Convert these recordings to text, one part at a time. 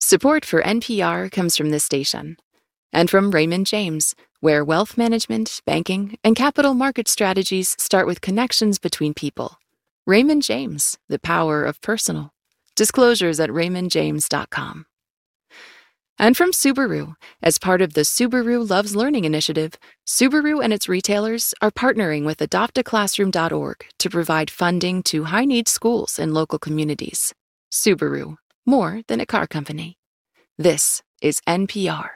Support for NPR comes from this station and from Raymond James, where wealth management, banking, and capital market strategies start with connections between people. Raymond James, the power of personal. Disclosures at raymondjames.com. And from Subaru, as part of the Subaru Loves Learning initiative, Subaru and its retailers are partnering with adoptaclassroom.org to provide funding to high-need schools in local communities. Subaru, more than a car company. This is NPR.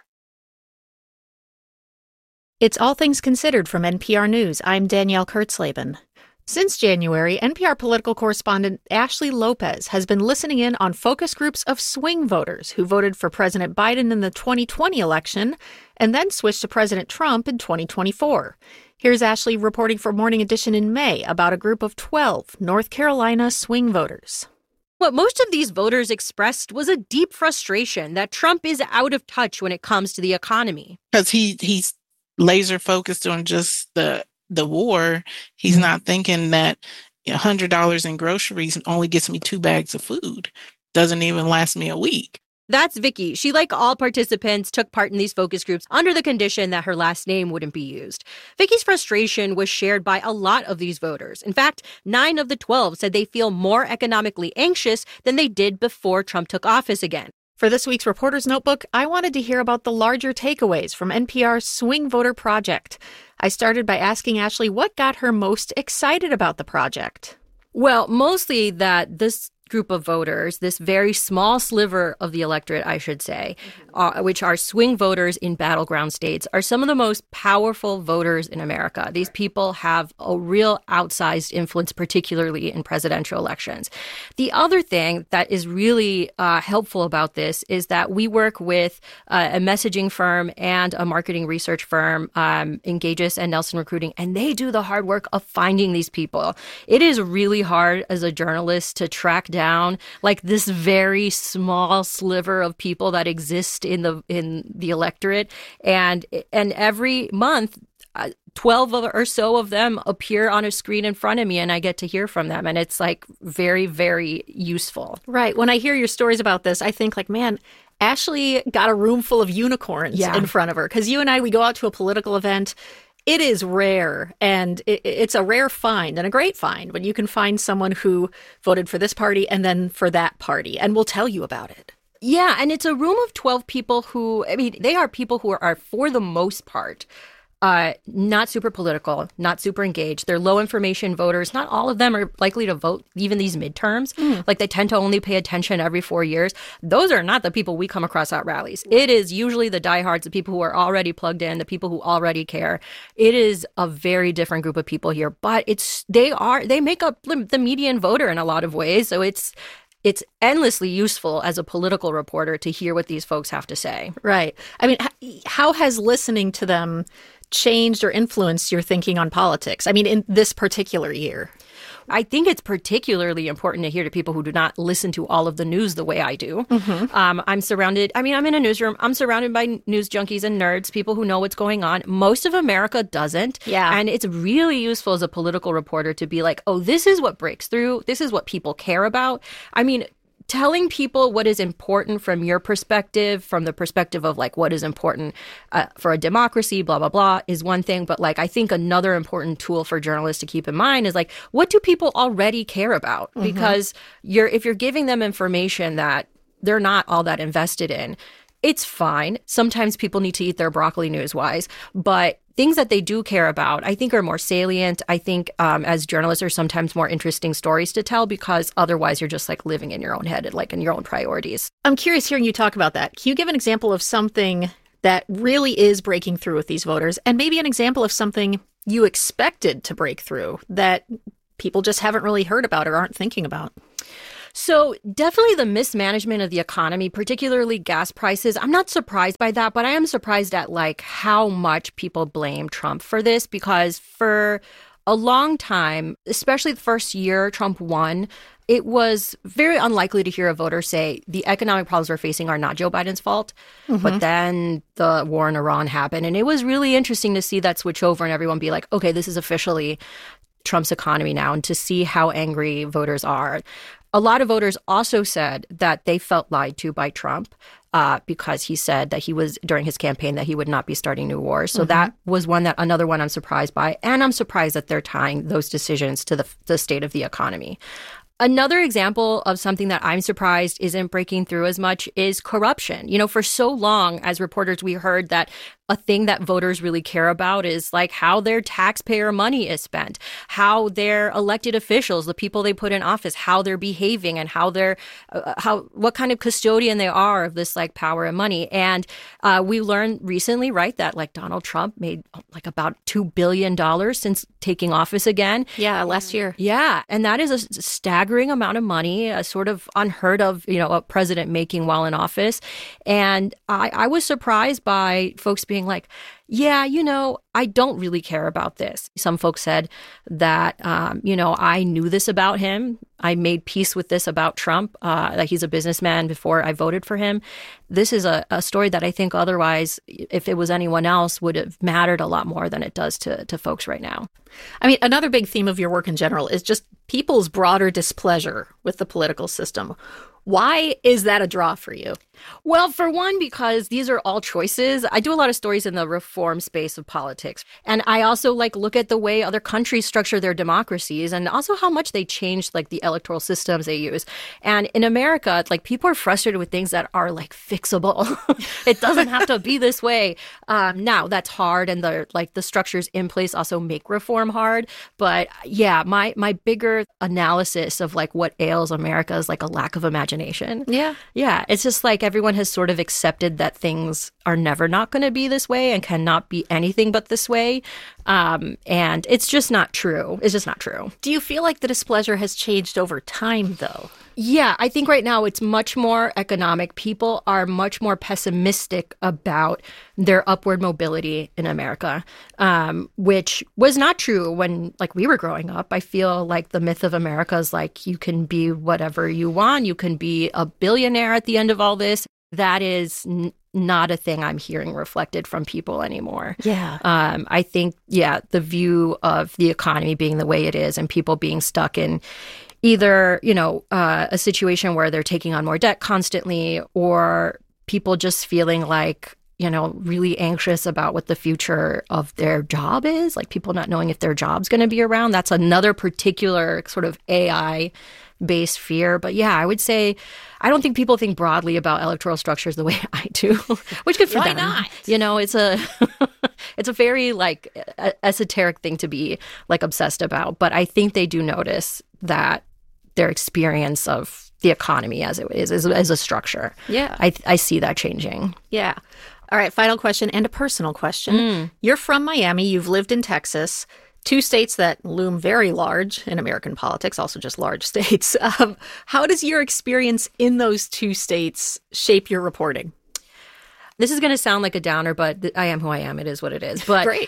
It's All Things Considered from NPR News. I'm Danielle Kurtzleben. Since January, NPR political correspondent Ashley Lopez has been listening in on focus groups of swing voters who voted for President Biden in the 2020 election and then switched to President Trump in 2024. Here's Ashley reporting for Morning Edition in May about a group of 12 North Carolina swing voters. What most of these voters expressed was a deep frustration that Trump is out of touch when it comes to the economy. Because he's laser focused on just the war. He's not thinking that $100 in groceries only gets me 2 bags of food. Doesn't even last me a week. That's Vicky. She, like all participants, took part in these focus groups under the condition that her last name wouldn't be used. Vicky's frustration was shared by a lot of these voters. In fact, 9 of the 12 said they feel more economically anxious than they did before Trump took office again. For this week's Reporter's Notebook, I wanted to hear about the larger takeaways from NPR's Swing Voter Project. I started by asking Ashley what got her most excited about the project. Well, mostly that this group of voters, this very small sliver of the electorate, I should say, which are swing voters in battleground states, are some of the most powerful voters in America. These people have a real outsized influence, particularly in presidential elections. The other thing that is really helpful about this is that we work with a messaging firm and a marketing research firm, Engageus and Nelson Recruiting, and they do the hard work of finding these people. It is really hard as a journalist to track down like this very small sliver of people that exist in the electorate, and every month 12 or so of them appear on a screen in front of me, and I get to hear from them, and it's like very, very useful. Right. When I hear your stories about this, I think like, man, Ashley got a room full of unicorns in front of her, because you and I, we go out to a political event. It is rare, and it's a rare find and a great find when you can find someone who voted for this party and then for that party and will tell you about it. Yeah, and it's a room of 12 people who, I mean, they are people who are for the most part, not super political, not super engaged. They're low information voters. Not all of them are likely to vote even these midterms. Like they tend to only pay attention every 4 years. Those are not the people we come across at rallies. It is usually the diehards, the people who are already plugged in, the people who already care. It is a very different group of people here, but they make up the median voter in a lot of ways. So it's endlessly useful as a political reporter to hear what these folks have to say. Right. I mean, how has listening to them changed or influenced your thinking on politics? I mean, in this particular year. I think it's particularly important to hear to people who do not listen to all of the news the way I do. I'm in a newsroom. I'm surrounded by news junkies and nerds, people who know what's going on. Most of America doesn't. Yeah. And it's really useful as a political reporter to be like, oh, this is what breaks through. This is what people care about. I mean, telling people what is important from your perspective, from the perspective of like what is important for a democracy, blah, blah, blah, is one thing. But like I think another important tool for journalists to keep in mind is like, what do people already care about? Because if you're giving them information that they're not all that invested in, it's fine. Sometimes people need to eat their broccoli news-wise, but things that they do care about, I think, are more salient. I think as journalists are sometimes more interesting stories to tell because otherwise you're just like living in your own head and like in your own priorities. I'm curious hearing you talk about that. Can you give an example of something that really is breaking through with these voters and maybe an example of something you expected to break through that people just haven't really heard about or aren't thinking about? So definitely the mismanagement of the economy, particularly gas prices. I'm not surprised by that, but I am surprised at like how much people blame Trump for this, because for a long time, especially the first year Trump won, it was very unlikely to hear a voter say the economic problems we're facing are not Joe Biden's fault. But then the war in Iran happened, and it was really interesting to see that switch over and everyone be like, okay, this is officially Trump's economy now, and to see how angry voters are. A lot of voters also said that they felt lied to by Trump because he said that he was, during his campaign, that he would not be starting new wars. So that was another one I'm surprised by. And I'm surprised that they're tying those decisions to the state of the economy. Another example of something that I'm surprised isn't breaking through as much is corruption. You know, for so long as reporters, we heard that a thing that voters really care about is like how their taxpayer money is spent, how their elected officials, the people they put in office, how they're behaving, and how they're what kind of custodian they are of this like power and money. And we learned recently, right, that like Donald Trump made like about $2 billion since taking office again. Yeah, last year. Yeah, and that is a staggering amount of money, a sort of unheard of, you know, a president making while in office. And I was surprised by folks being like, yeah, you know, I don't really care about this. Some folks said that, you know, I knew this about him. I made peace with this about Trump, that he's a businessman before I voted for him. This is a story that I think otherwise, if it was anyone else, would have mattered a lot more than it does to folks right now. I mean, another big theme of your work in general is just people's broader displeasure with the political system. Why is that a draw for you? Well, for one, because these are all choices. I do a lot of stories in the reform space of politics. And I also like look at the way other countries structure their democracies and also how much they changed like the electoral systems they use. And in America, like people are frustrated with things that are like fixable. It doesn't have to be this way. Now that's hard. And the structures in place also make reform hard. But yeah, my bigger analysis of like what ails America is like a lack of imagination. Yeah. Yeah. It's just like everyone has sort of accepted that things are never not going to be this way and cannot be anything but this way. And it's just not true. It's just not true. Do you feel like the displeasure has changed over time, though? Yeah, I think right now it's much more economic. People are much more pessimistic about their upward mobility in America, which was not true when like we were growing up. I feel like the myth of America is like you can be whatever you want. You can be a billionaire at the end of all this. That is not a thing I'm hearing reflected from people anymore. Yeah. I think, yeah, the view of the economy being the way it is and people being stuck in either, you know, a situation where they're taking on more debt constantly or people just feeling like, you know, really anxious about what the future of their job is, like people not knowing if their job's going to be around. That's another particular sort of AI-based fear. But yeah, I would say I don't think people think broadly about electoral structures the way I do, which good for them. Why not? You know, it's a it's a very like esoteric thing to be like obsessed about. But I think they do notice that their experience of the economy as it is a structure. Yeah. I see that changing. Yeah. All right, final question and a personal question. You're from Miami. You've lived in Texas, two states that loom very large in American politics, also just large states. How does your experience in those two states shape your reporting? This is going to sound like a downer, but I am who I am. It is what it is. But Great.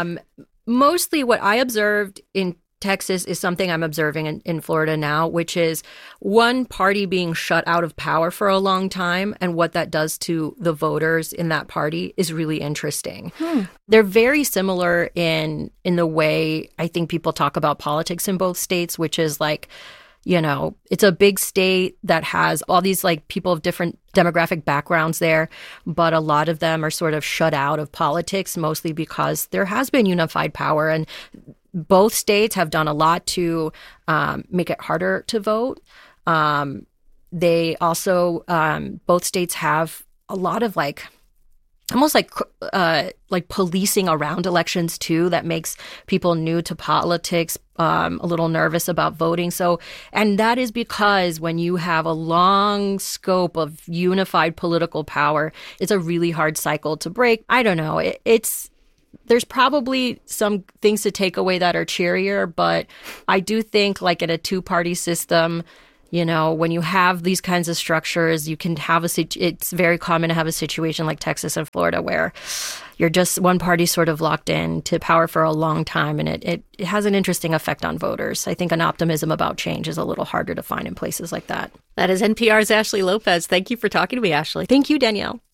Mostly what I observed in Texas is something I'm observing in Florida now, which is one party being shut out of power for a long time, and what that does to the voters in that party is really interesting. They're very similar in the way I think people talk about politics in both states, which is like, you know, it's a big state that has all these like people of different demographic backgrounds there, but a lot of them are sort of shut out of politics, mostly because there has been unified power, and both states have done a lot to make it harder to vote. They also, both states have a lot of like, almost like policing around elections too, that makes people new to politics a little nervous about voting. So, and that is because when you have a long scope of unified political power, it's a really hard cycle to break. I don't know. There's probably some things to take away that are cheerier, but I do think like in a two-party system, you know, when you have these kinds of structures, you can have it's very common to have a situation like Texas and Florida where you're just one party sort of locked in to power for a long time, and it has an interesting effect on voters. I think an optimism about change is a little harder to find in places like that. That is NPR's Ashley Lopez. Thank you for talking to me, Ashley. Thank you, Danielle.